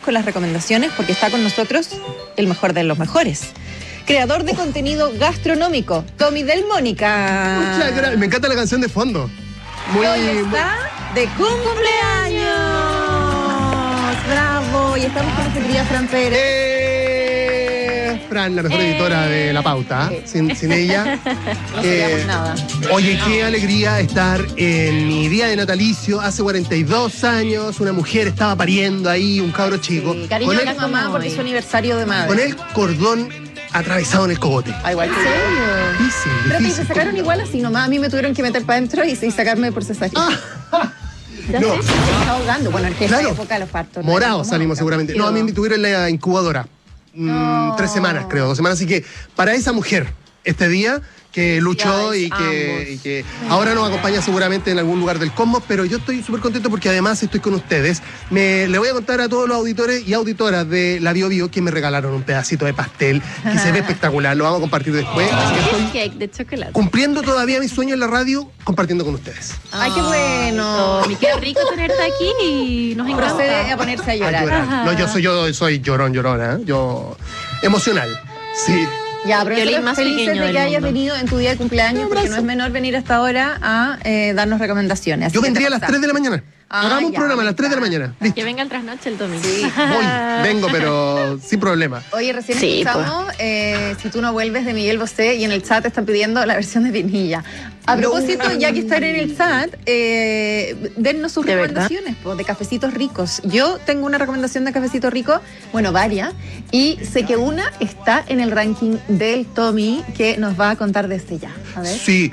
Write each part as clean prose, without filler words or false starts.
con las recomendaciones porque está con nosotros el mejor de los mejores. Creador de contenido gastronómico, Tommy Del Mónica. Muchas gracias. Me encanta la canción de fondo. Hoy está de cumpleaños. Bravo. Y estamos con nuestra querida Fran Pérez. Fran, la mejor editora de La Pauta. Sin ella. No seríamos nada. Oye, qué alegría estar en mi día de natalicio. Hace 42 años, una mujer estaba pariendo ahí, un cabro chico. Sí, cariño a la mamá porque es su aniversario de madre. Con el cordón atravesado en el cogote. Ah, igual que yo. Difícil. Pero te se sacaron igual así nomás. A mí me tuvieron que meter para adentro y sacarme por cesárea. Ya no. sé, se está ahogando. Bueno, en esa Claro. época los partos. Morados salimos seguramente. No, a mí me tuvieron en la incubadora. No. 3 semanas, creo, 2 semanas. Así que para esa mujer, este día que luchó y que ahora nos acompaña seguramente en algún lugar del Cosmos, pero yo estoy súper contento porque además estoy con ustedes. Le voy a contar a todos los auditores y auditoras de la Bio Bio que me regalaron un pedacito de pastel que se ve espectacular. Lo vamos a compartir después. Así que estoy Cake de chocolate. cumpliendo todavía mi sueño en la radio, compartiendo con ustedes. Ay, qué bueno. Tommy, qué rico tenerte aquí y nos encanta. Procede a ponerse a A llorar. llorar. No, yo soy llorona, ¿eh? Yo emocional. Sí. Ya, pero Violín nosotros más felices pequeño de del que hayas mundo. venido en tu día de cumpleaños, porque no es menor venir hasta ahora a darnos recomendaciones. Así Yo que vendría a te las 3 de la mañana. Hagamos un ya, programa a las me 3 de la mañana. Listo. Que venga el trasnoche el Tommy. Sí. Vengo, pero sin problema. Oye, recién Sí, escuchamos Si tú no vuelves de Miguel Bosé y en el chat están pidiendo la versión de Pinilla. A propósito, ya que están en el chat, dennos sus ¿De recomendaciones de cafecitos ricos. Yo tengo una recomendación de cafecito rico, bueno, varias, y sé que una está en el ranking del Tommy que nos va a contar desde ya. A ver. Sí,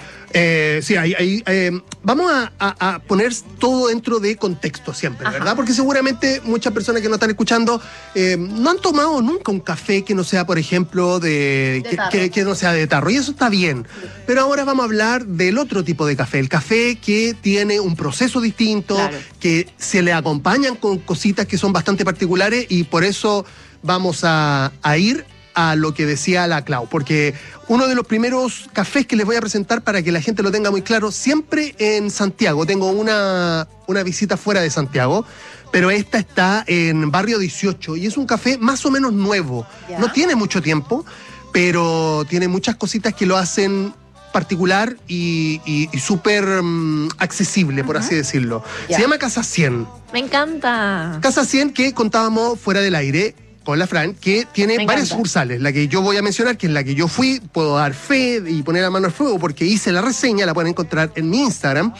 vamos a poner todo dentro de contexto siempre, Ajá. ¿verdad? Porque seguramente muchas personas que nos están escuchando no han tomado nunca un café que no sea, por ejemplo, que no sea de tarro. Y eso está bien. Pero ahora vamos a hablar del otro tipo de café. El café que tiene un proceso distinto, Claro. que se le acompañan con cositas que son bastante particulares y por eso vamos a ir a lo que decía la Clau, porque uno de los primeros cafés que les voy a presentar para que la gente lo tenga muy claro, siempre en Santiago, tengo una visita fuera de Santiago, pero esta está en Barrio 18 y es un café más o menos nuevo, Ya. no tiene mucho tiempo, pero tiene muchas cositas que lo hacen particular y súper accesible, por así decirlo. Ya. Se llama Casa 100. Me encanta. Casa 100 que contábamos fuera del aire con la Fran, que tiene Me varias encanta. sucursales. La que yo voy a mencionar, que es la que yo fui, puedo dar fe y poner la mano al fuego porque hice la reseña, la pueden encontrar en mi Instagram.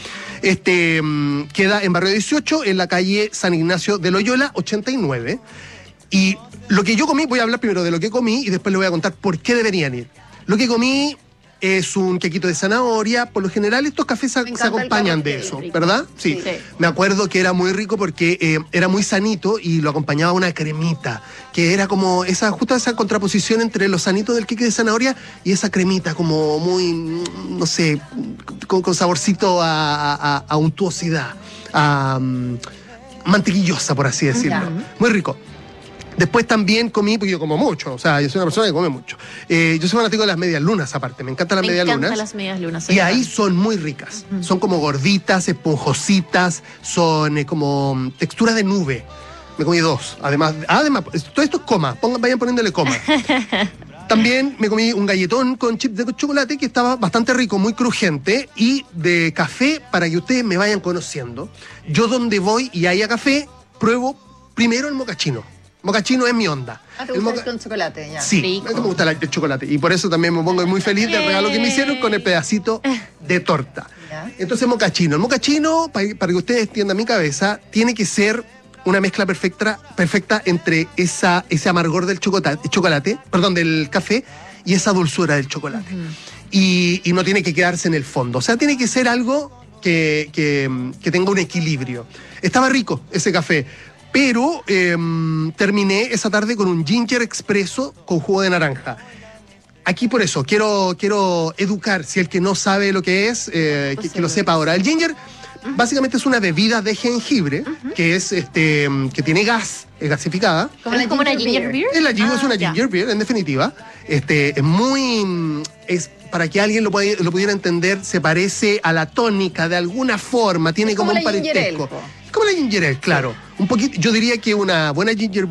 Queda en Barrio 18, en la calle San Ignacio de Loyola, 89. Y lo que yo comí, voy a hablar primero de lo que comí y después les voy a contar por qué deberían ir. Lo que comí es un quequito de zanahoria. Por lo general estos cafés se encanta el acompañan café, de eso, rico. ¿verdad? Sí. Sí. Me acuerdo que era muy rico porque era muy sanito y lo acompañaba una cremita, que era como justo esa contraposición entre lo sanito del queque de zanahoria y esa cremita como muy, no sé, con saborcito a untuosidad, a mantequillosa, por así decirlo. Ya. Muy rico. Después también comí, porque yo como mucho, o sea, yo soy una persona que come mucho. Yo soy fanático de las medias lunas aparte, me encantan las Me medias encantan lunas. las medias lunas. Y ahí son muy ricas. Son como gorditas, esponjositas, son como textura de nube. Me comí 2. Además, todo esto es coma. Vayan poniéndole coma. También me comí un galletón con chips de chocolate que estaba bastante rico, muy crujiente. Y de café, para que ustedes me vayan conociendo. Yo donde voy y haya café, pruebo primero el mocachino. Mocachino es mi onda. Ah, ¿te gusta el con chocolate? Ya. Sí, Rico. me gusta el chocolate. Y por eso también me pongo muy feliz del regalo que me hicieron con el pedacito de torta. Ya. Entonces, mocachino. El mocachino, para que ustedes entiendan mi cabeza, tiene que ser una mezcla perfecta entre ese amargor del del café, y esa dulzura del chocolate. Y no tiene que quedarse en el fondo. O sea, tiene que ser algo que tenga un equilibrio. Estaba rico ese café. Pero terminé esa tarde con un ginger expreso con jugo de naranja. Aquí por eso, quiero educar, si el que no sabe lo que es, que lo sepa ahora. El ginger básicamente es una bebida de jengibre, que es que tiene gas, es gasificada. ¿Es como una ginger beer? Es una ya. ginger beer, en definitiva. Es muy... para que alguien lo pudiera entender, se parece a la tónica de alguna forma, tiene Es como como un la ginger ale, parentesco. po. Como la ginger ale, claro. Un poquito, yo diría que una buena ginger